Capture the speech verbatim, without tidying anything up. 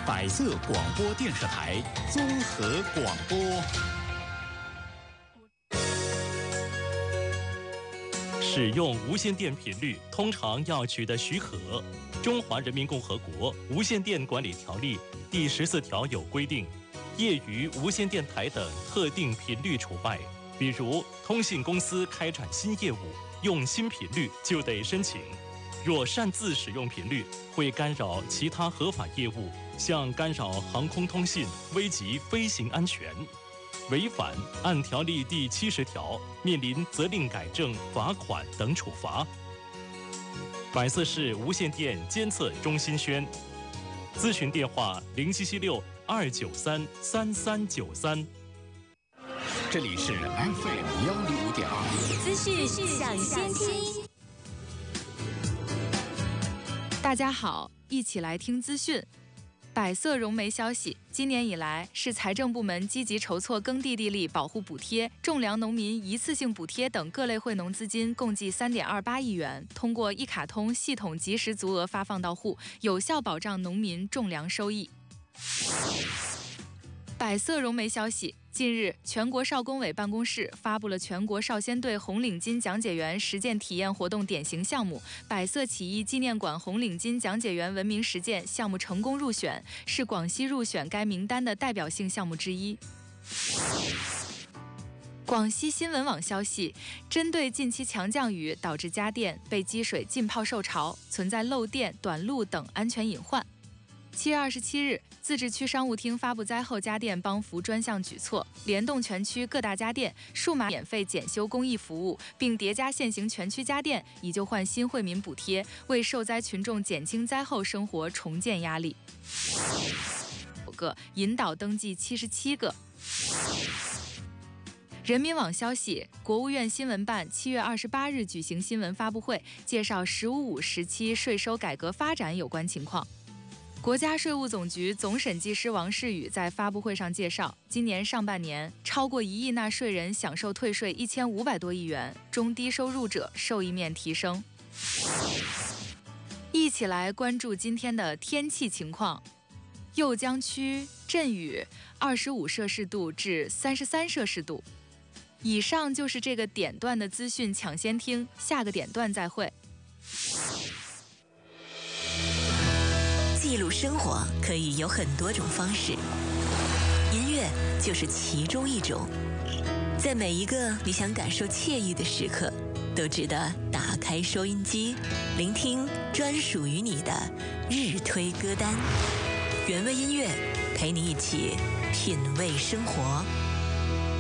百色广播电视台综合广播。 使用无线电频率通常要取得许可，《中华人民共和国无线电管理条例》第十四条有规定，业余无线电台等特定频率除外。比如，通信公司开展新业务，用新频率就得申请。若擅自使用频率，会干扰其他合法业务，像干扰航空通信，危及飞行安全。违反按条例第七十条，面临责令改正、罚款等处罚。百色市无线电监测中心宣，咨询电话零七七六二九三三三九三。 这里是 F M 幺零五点二， 资讯抢先听。 大家好，一起来听资讯。百色融媒消息，今年以来，市财政部门积极筹措耕地地力保护补贴、种粮农民一次性补贴等各类惠农资金，共计三点二八亿元，通过一卡通系统及时足额发放到户，有效保障农民种粮收益。百色融媒消息，近日，全国少工委办公室发布了全国少先队红领巾讲解员实践体验活动典型项目，百色起义纪念馆红领巾讲解员文明实践项目成功入选，是广西入选该名单的代表性项目之一。广西新闻网消息，针对近期强降雨导致家电被积水浸泡受潮，存在漏电、短路等安全隐患。七月二十七日，自治区商务厅发布灾后家电帮扶专项举措，联动全区各大家电，数码免费检修公益服务，并叠加现行全区家电以旧换新惠民补贴，为受灾群众减轻灾后生活重建压力。九个引导登记七十七个。人民网消息，国务院新闻办七月二十八日举行新闻发布会，介绍“十五五”时期税收改革发展有关情况。国家税务总局总审计师王世宇在发布会上介绍，今年上半年，超过一亿纳税人享受退税一千五百多亿元，中低收入者受益面提升。一起来关注今天的天气情况。酉江区阵雨，二十五摄氏度至三十三摄氏度。以上就是这个点段的资讯抢先听，下个点段再会。 记录生活可以有很多种方式，音乐就是其中一种。在每一个你想感受惬意的时刻，都值得打开收音机，聆听专属于你的日推歌单。原味音乐陪你一起品味生活。